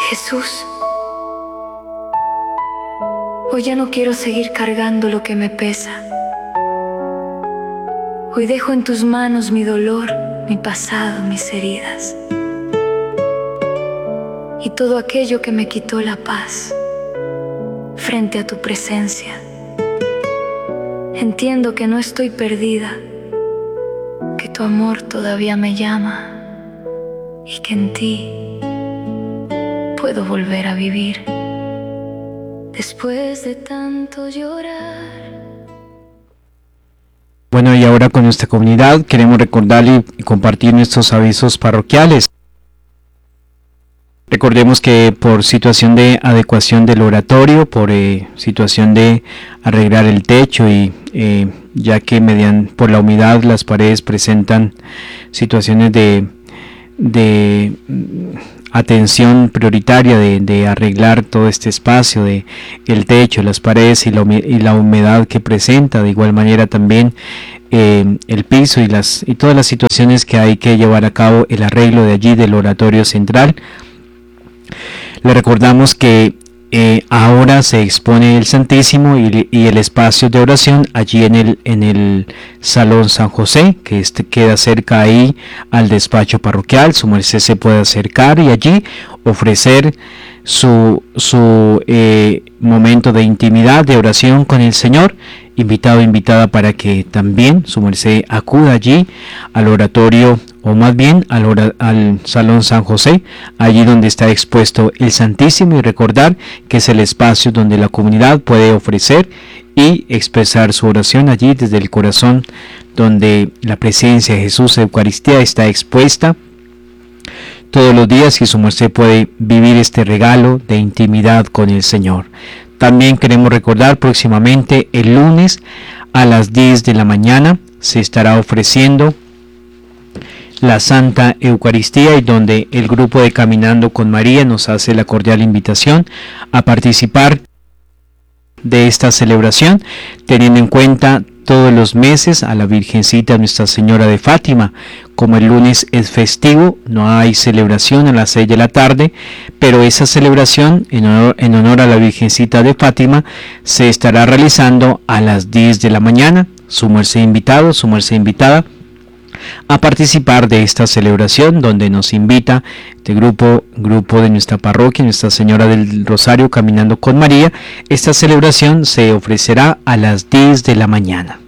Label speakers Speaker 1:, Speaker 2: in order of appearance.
Speaker 1: Jesús, hoy ya no quiero seguir cargando lo que me pesa. Hoy dejo en tus manos mi dolor, mi pasado, mis heridas y todo aquello que me quitó la paz. Frente a tu presencia, entiendo que no estoy perdida, que tu amor todavía me llama y que en ti puedo volver a vivir después de tanto llorar.
Speaker 2: Bueno, y ahora con nuestra comunidad queremos recordarle y compartir nuestros avisos parroquiales. Recordemos que por situación de adecuación del oratorio, por situación de arreglar el techo y ya que por la humedad las paredes presentan situaciones de atención prioritaria de arreglar todo este espacio de el techo, las paredes y la humedad que presenta, de igual manera también el piso y todas las situaciones que hay que llevar a cabo el arreglo de allí del oratorio central. Le recordamos que ahora se expone el Santísimo y el espacio de oración allí en el Salón San José, que queda cerca ahí al despacho parroquial. Su merced se puede acercar y allí ofrecer su momento de intimidad, de oración con el Señor. Invitado, invitada para que también su merced acuda allí al oratorio, o más bien al Salón San José, allí donde está expuesto el Santísimo, y recordar que es el espacio donde la comunidad puede ofrecer y expresar su oración allí desde el corazón, donde la presencia de Jesús, Eucaristía, está expuesta todos los días, y su merced puede vivir este regalo de intimidad con el Señor. También queremos recordar próximamente el lunes a las 10 de la mañana se estará ofreciendo la Santa Eucaristía, y donde el grupo de Caminando con María nos hace la cordial invitación a participar de esta celebración, teniendo en cuenta todos los meses a la Virgencita Nuestra Señora de Fátima. Como el lunes es festivo, no hay celebración a las 6 de la tarde, pero esa celebración en honor a la Virgencita de Fátima se estará realizando a las 10 de la mañana. Su merced invitado, su merced invitada a participar de esta celebración, donde nos invita este grupo de nuestra parroquia, Nuestra Señora del Rosario Caminando con María. Esta celebración se ofrecerá a las 10 de la mañana.